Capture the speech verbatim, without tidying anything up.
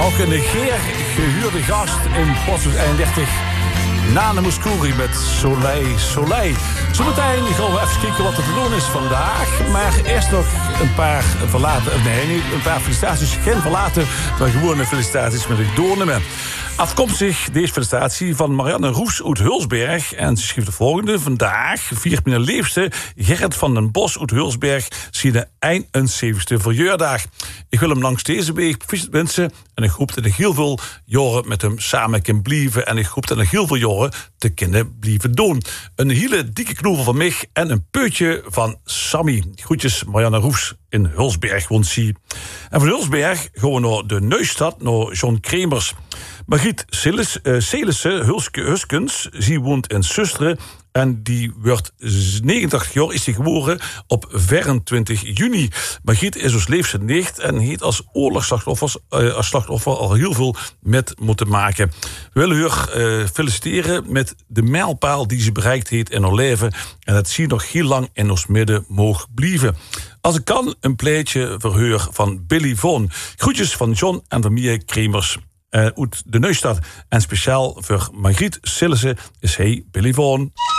nog een geer gehuurde gast in Postbus eenendertig. Nana Mouskouri met Soleil Soleil. Zometeen gaan we even kijken wat er te doen is vandaag. Maar eerst nog een paar verlaten... Nee, niet een paar felicitaties. Geen verlaten, maar gewoon felicitaties met ik doornemen. Afkomstig deze felicitatie van Marianne Roes uit Hulsberg. En ze schreef de volgende. Vandaag viert mijn liefste Gerrit van den Bos uit Hulsberg zijn eenenzeventigste verjaardag. Ik wil hem langs deze week wensen. En ik hoop dat ik heel veel jaren met hem samen kan blijven. En ik hoop dat ik heel veel jaren te kunnen blijven doen. Een hele dikke knoevel van mij en een peutje van Sammy. Groetjes Marianne Roes in Hulsberg woont ze. En van Hulsberg gaan we naar de Neustadt, naar John Kremers. Margriet Celissen, uh, Huskens, ze woont in Susteren. En die wordt negenentachtig jaar, is die geboren op vierentwintig juni. Margriet is dus leeftijd nicht en heeft als oorlogsslachtoffers uh, als slachtoffer al heel veel met moeten maken. We willen haar uh, feliciteren met de mijlpaal die ze bereikt heeft in haar leven. En dat zie je nog heel lang in ons midden mogen blijven. Als ik kan, een pleitje voor haar van Billy Von. Groetjes van John en van Mie Kremers. Uh, uit de Neustadt. En speciaal voor Margriet Celissen is hij Billy Von.